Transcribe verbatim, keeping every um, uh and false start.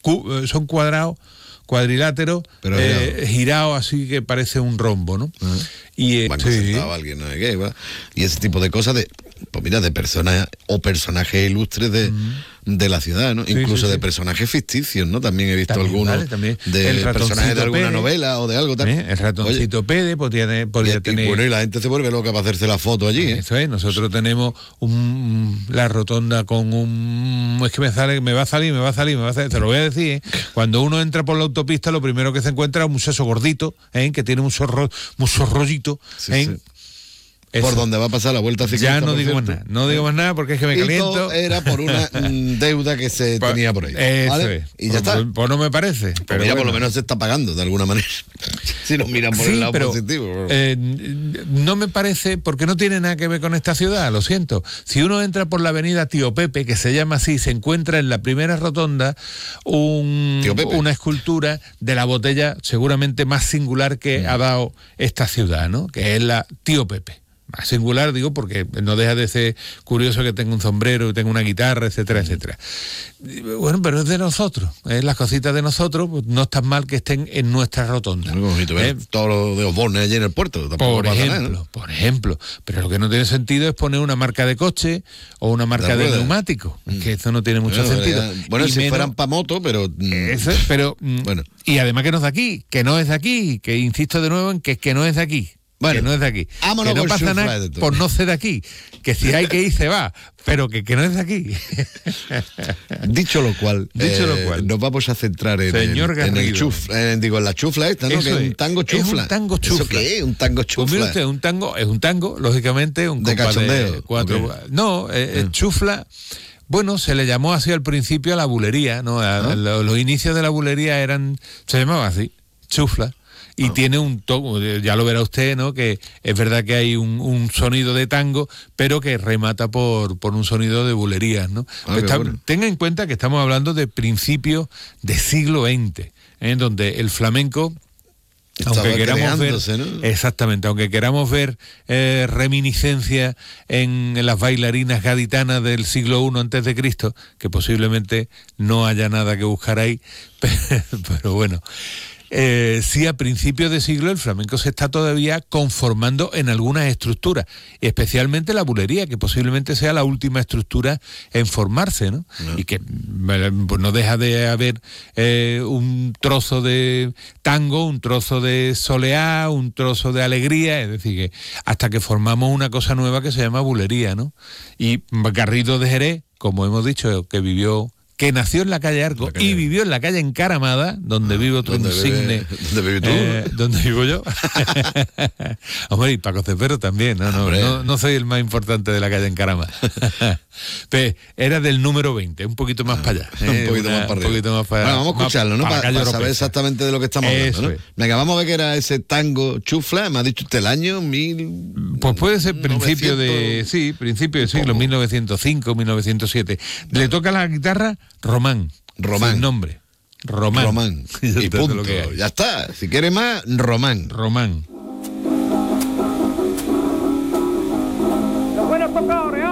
cu, son cuadrados, cuadriláteros, pero eh, girados así que parece un rombo, ¿no? Uh-huh. Y eh, Banco sí. sentado, alguien, no sé qué, ¿va? Y ese tipo de cosas de, pues mira, de personas o personajes ilustres de, uh-huh. de la ciudad, ¿no? Sí, Incluso sí, de sí. personajes ficticios, ¿no? También he visto también, algunos vale, también. de personajes de alguna Pérez, novela o de algo también. El ratoncito Oye, Pérez podría, podría y, tener... Y bueno, y la gente se vuelve loca para hacerse la foto allí, ¿eh? Eso es, nosotros tenemos un, la rotonda con un... Es que me sale, me va a salir, me va a salir, me va a salir, te lo voy a decir, ¿eh? Cuando uno entra por la autopista, lo primero que se encuentra es un muchacho gordito, ¿eh? Que tiene un zorro, mucho rollito, sí, ¿eh? Sí. Por donde va a pasar la vuelta ciclista. Ya no digo más nada, no digo más nada porque es que me y caliento. Todo era por una mm, deuda que se pues, tenía por ahí. Eso ¿vale? es. Y ya pues, está. Pues no me parece. Pero pero ya bueno. por lo menos se está pagando de alguna manera. Si nos miran por sí, el lado pero, positivo. Eh, no me parece, porque no tiene nada que ver con esta ciudad, lo siento. Si uno entra por la avenida Tío Pepe, que se llama así, se encuentra en la primera rotonda un, una escultura de la botella seguramente más singular que mm. ha dado esta ciudad, ¿no? Que es la Tío Pepe. Más singular, digo, porque no deja de ser curioso que tenga un sombrero, que tenga una guitarra, etcétera, etcétera. Bueno, pero es de nosotros, es las cositas de nosotros, pues no está mal que estén en nuestra rotonda. Muy bonito ver eh, todo lo de Osborne allí en el puerto. Por ejemplo, nada, ¿no? por ejemplo. Pero lo que no tiene sentido es poner una marca de coche o una marca de, de neumático. Mm. Es que eso no tiene mucho bueno, sentido. Ya, bueno, y si menos, fueran para moto, pero... Eso, pero bueno. Y además que no es de aquí, que no es de aquí, que insisto de nuevo en que, que no es de aquí. Bueno, que no es de aquí, que no pasa nada por no ser de aquí, que si hay que ir se va, pero que, que no es de aquí. Dicho lo cual, Dicho eh, lo cual, nos vamos a centrar en, Señor el, en el chuf, en, digo, en la chufla esta, ¿no? Que es un tango chufla. Es un tango chufla. ¿Eso qué es? Un tango chufla. Pues mire usted, un tango, es un tango, lógicamente, un de cachondeo. De cuatro, okay. No, eh, eh, chufla. Bueno, se le llamó así al principio a la bulería, ¿no? A, ¿Ah? los, los inicios de la bulería eran, se llamaba así, chufla. Y oh. tiene un toque, ya lo verá usted, ¿no? Que es verdad que hay un, un sonido de tango, pero que remata por, por un sonido de bulerías, ¿no? Ah, Está, bueno. Tenga en cuenta que estamos hablando de principios del siglo veinte, en ¿eh? Donde el flamenco... Estaba aunque queramos ver, ¿no? Exactamente, aunque queramos ver eh, reminiscencia en, en las bailarinas gaditanas del siglo primero antes de Cristo, que posiblemente no haya nada que buscar ahí, pero, pero bueno... Eh, sí, a principios de siglo el flamenco se está todavía conformando en algunas estructuras, especialmente la bulería, que posiblemente sea la última estructura en formarse, ¿no? No. Y que pues, no deja de haber eh, un trozo de tango, un trozo de soleá, un trozo de alegría, es decir, que hasta que formamos una cosa nueva que se llama bulería, ¿no? Y Garrido de Jerez, como hemos dicho, que vivió... que nació en la calle Arco la calle... y vivió en la calle Encaramada, donde ah, vive otro insigne. ¿Dónde vive tú? Eh, ¿Dónde vivo yo? Hombre, y Paco Cepero también, no, no, no, no soy el más importante de la calle Encaramada. Pero era del número veinte, un poquito más ah, para allá. Eh, un poquito una, más para arriba. Un poquito más para, bueno, vamos a escucharlo, ¿no? Para, para, para saber exactamente de lo que estamos Eso hablando, ¿no? Es. Venga, vamos a ver qué era ese tango chufla, me ha dicho usted el año mil... Pues puede ser principio novecientos... de... Sí, principio del siglo, mil novecientos cinco, mil novecientos siete. Vale. Le toca la guitarra Román. Román. Sin nombre. Román. Román. Y punto. Lo que hay. Ya está. Si quiere más, Román. Román. Los buenos tocadores,